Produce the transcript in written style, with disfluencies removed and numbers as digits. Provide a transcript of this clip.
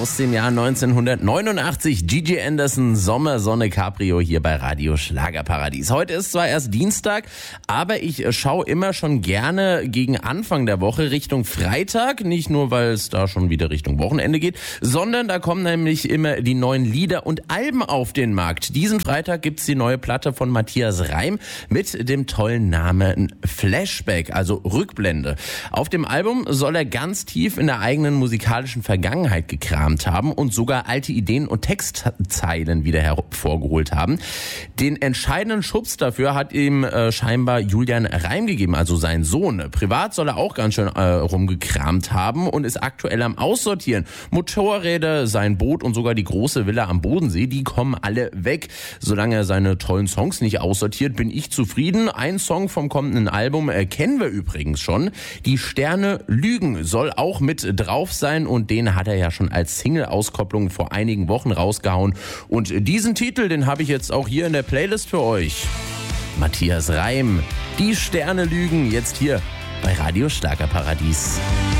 aus dem Jahr 1989. Gigi Anderson, Sommersonne Cabrio hier bei Radio Schlagerparadies. Heute ist zwar erst Dienstag, aber ich schaue immer schon gerne gegen Anfang der Woche Richtung Freitag. Nicht nur, weil es da schon wieder Richtung Wochenende geht, sondern da kommen nämlich immer die neuen Lieder und Alben auf den Markt. Diesen Freitag gibt's die neue Platte von Matthias Reim mit dem tollen Namen Flashback, also Rückblende. Auf dem Album soll er ganz tief in der eigenen musikalischen Vergangenheit gekramt haben und sogar alte Ideen und Textzeilen wieder hervorgeholt haben. Den entscheidenden Schubs dafür hat ihm scheinbar Julian Reim gegeben, also sein Sohn. Privat soll er auch ganz schön rumgekramt haben und ist aktuell am Aussortieren. Motorräder, sein Boot und sogar die große Villa am Bodensee, die kommen alle weg. Solange er seine tollen Songs nicht aussortiert, bin ich zufrieden. Ein Song vom kommenden Album kennen wir übrigens schon. Die Sterne lügen soll auch mit drauf sein und den hat er ja schon als Single-Auskopplung vor einigen Wochen rausgehauen. Und diesen Titel, den habe ich jetzt auch hier in der Playlist für euch. Matthias Reim, Die Sterne lügen, jetzt hier bei Radio Schlagerparadies.